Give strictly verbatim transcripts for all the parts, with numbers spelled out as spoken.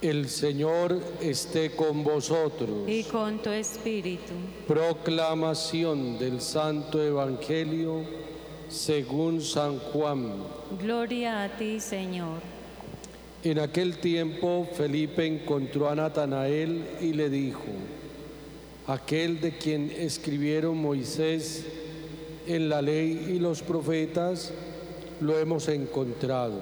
El Señor esté con vosotros. Y con tu espíritu. Proclamación del Santo Evangelio según San Juan. Gloria a ti, Señor. En aquel tiempo Felipe encontró a Natanael y le dijo: aquel de quien escribieron Moisés en la ley y los profetas, lo hemos encontrado.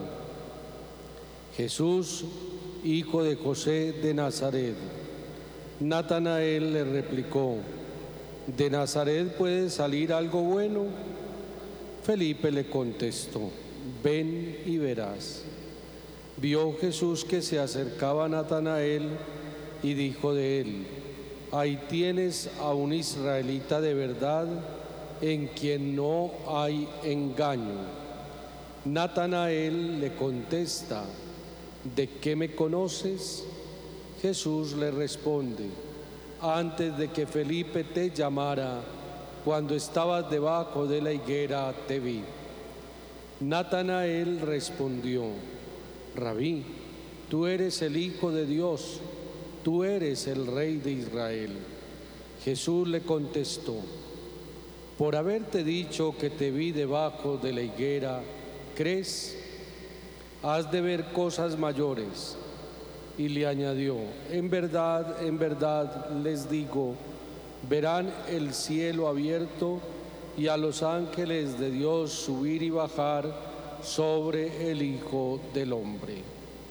Jesús, hijo de José de Nazaret. Natanael le replicó: ¿de Nazaret puede salir algo bueno? Felipe le contestó: ven y verás. Vio Jesús que se acercaba a Natanael y dijo de él: ahí tienes a un israelita de verdad, en quien no hay engaño. Natanael le contesta: ¿de qué me conoces? Jesús le responde: antes de que Felipe te llamara, cuando estabas debajo de la higuera, te vi. Natanael respondió: Rabí, tú eres el Hijo de Dios, tú eres el Rey de Israel. Jesús le contestó: por haberte dicho que te vi debajo de la higuera, ¿crees? Has de ver cosas mayores. Y le añadió: en verdad, en verdad les digo, verán el cielo abierto y a los ángeles de Dios subir y bajar sobre el Hijo del Hombre.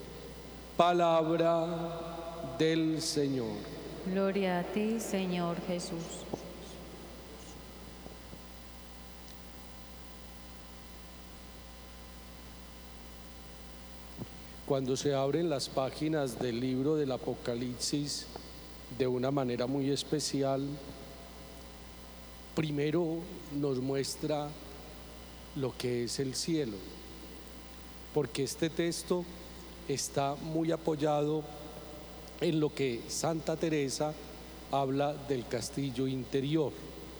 Palabra del Señor. Gloria a ti, Señor Jesús. Cuando se abren las páginas del libro del Apocalipsis de una manera muy especial, primero nos muestra lo que es el cielo, porque este texto está muy apoyado en lo que Santa Teresa habla del castillo interior.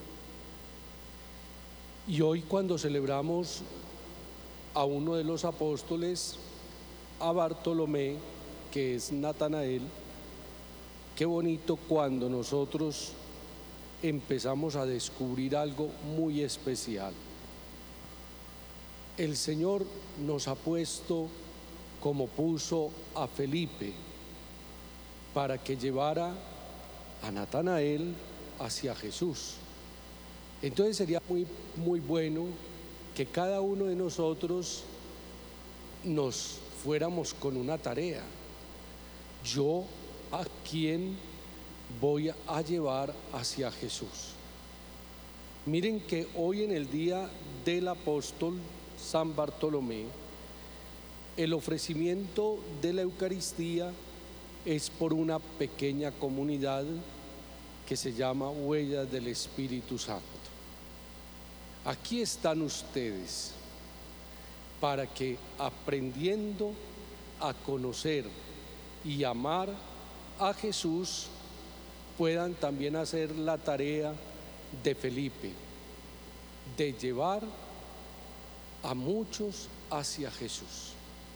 Y hoy, cuando celebramos a uno de los apóstoles, a Bartolomé, que es Natanael, qué bonito cuando nosotros empezamos a descubrir algo muy especial. El Señor nos ha puesto como puso a Felipe, para que llevara a Natanael hacia Jesús. Entonces sería muy, muy bueno que cada uno de nosotros nos fuéramos con una tarea. Yo, ¿a quién voy a llevar hacia Jesús? Miren que hoy, en el día del apóstol San Bartolomé, el ofrecimiento de la Eucaristía es por una pequeña comunidad que se llama Huellas del Espíritu Santo. Aquí están ustedes para que, aprendiendo a conocer y amar a Jesús, puedan también hacer la tarea de Felipe, de llevar a muchos hacia Jesús.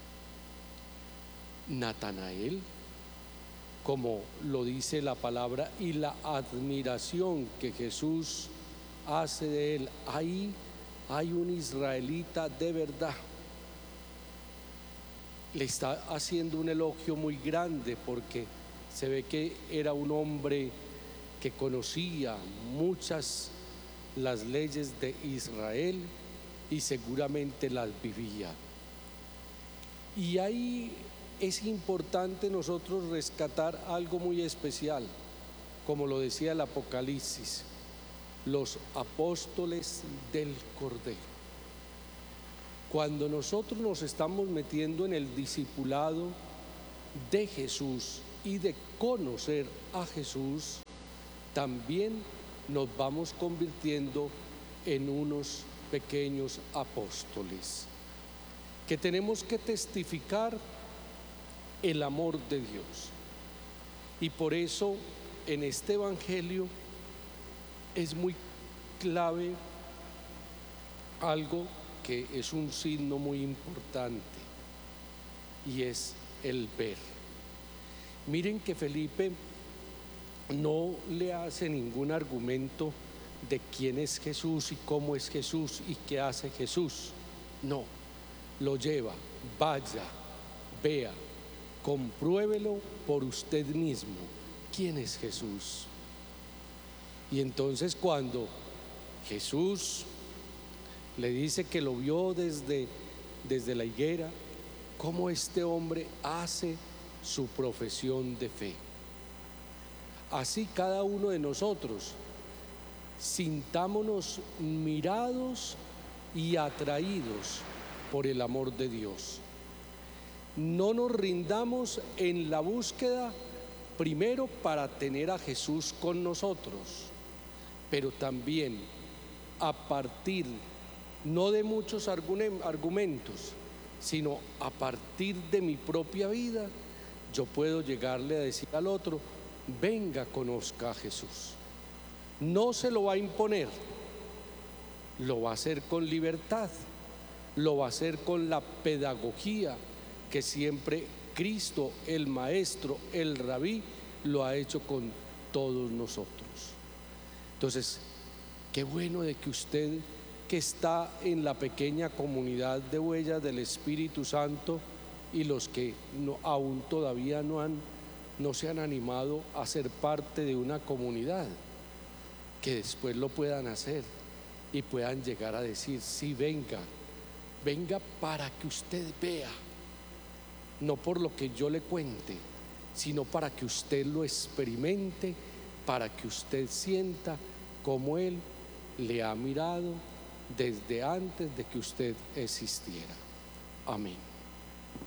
Natanael, como lo dice la palabra, y la admiración que Jesús hace de él, ahí hay un israelita de verdad. Le está haciendo un elogio muy grande, porque se ve que era un hombre que conocía muchas las leyes de Israel y seguramente las vivía. Y ahí es importante nosotros rescatar algo muy especial, como lo decía el Apocalipsis: los apóstoles del Cordero. Cuando nosotros nos estamos metiendo en el discipulado de Jesús y de conocer a Jesús, también nos vamos convirtiendo en unos pequeños apóstoles, que tenemos que testificar el amor de Dios. Y por eso en este Evangelio es muy clave algo que es un signo muy importante, y es el ver. Miren que Felipe no le hace ningún argumento de quién es Jesús y cómo es Jesús y qué hace Jesús. No, lo lleva, vaya, vea, compruébelo por usted mismo. ¿Quién es Jesús? Y entonces cuando Jesús le dice que lo vio desde, desde la higuera, cómo este hombre hace su profesión de fe. Así cada uno de nosotros sintámonos mirados y atraídos por el amor de Dios. No nos rindamos en la búsqueda, primero para tener a Jesús con nosotros, pero también a partir no de muchos argumentos, sino a partir de mi propia vida, yo puedo llegarle a decir al otro: venga, conozca a Jesús. No se lo va a imponer, lo va a hacer con libertad, lo va a hacer con la pedagogía que siempre Cristo, el Maestro, el Rabí, lo ha hecho con todos nosotros. Entonces, qué bueno de que usted, que está en la pequeña comunidad de Huellas del Espíritu Santo, y los que no, aún todavía no, han, no se han animado a ser parte de una comunidad, que después lo puedan hacer y puedan llegar a decir: sí, venga, venga para que usted vea, no por lo que yo le cuente, sino para que usted lo experimente, para que usted sienta cómo Él le ha mirado desde antes de que usted existiera. Amén.